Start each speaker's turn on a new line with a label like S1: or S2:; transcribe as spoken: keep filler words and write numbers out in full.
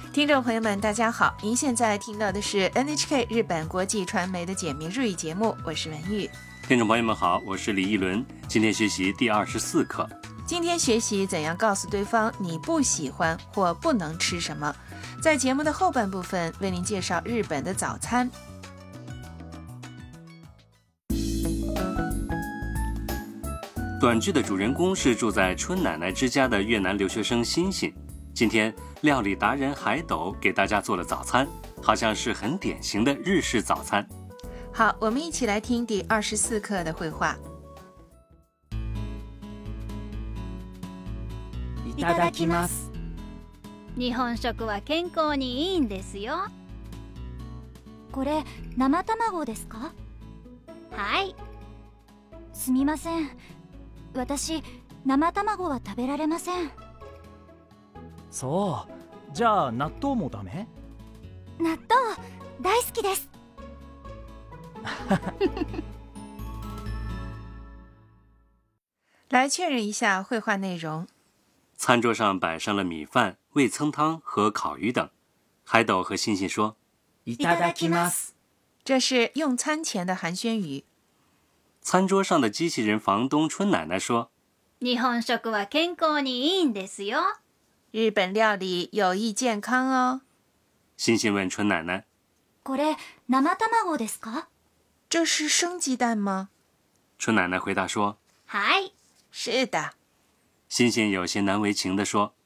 S1: 听众朋友们大家好，您现在听到的是 N H K 日本国际传媒的简明日语节目，我是文玉。
S2: 听众朋友们好，我是李一伦，今天学习第二十四课。
S1: 今天学习怎样告诉对方你不喜欢或不能吃什么。在节目的后半部分为您介绍日本的早餐。
S2: 短剧的主人公是住在春奶奶之家的越南留学生欣欣。今天料理达人海斗给大家做了早餐，好像是很典型的日式早餐。
S1: 好，我们一起来听第二十四课的绘画。
S3: いただきます。
S4: 日本食は健康にいいんですよ。
S5: これ生卵ですか？
S4: はい。
S5: すみません。私生卵は食べられません。
S3: そう、じゃあ納豆もダメ？
S5: 納豆大好きです。
S1: 来确认一下绘画内容。
S2: 餐桌上摆上了米饭、味噌汤和烤鱼等。海斗和欣欣说
S3: いただきます。
S1: 这是用餐前的寒暄语。
S2: 餐桌上的机器人房东春奶奶说
S4: 日本食は健康にいいんですよ。
S1: 日本料理有益健康哦。
S2: 欣欣问春奶奶，
S5: これ生卵ですか？
S1: 这是生鸡蛋吗？
S2: 春奶奶回答说
S4: はい。
S1: 是的。
S2: 欣欣有些难为情地说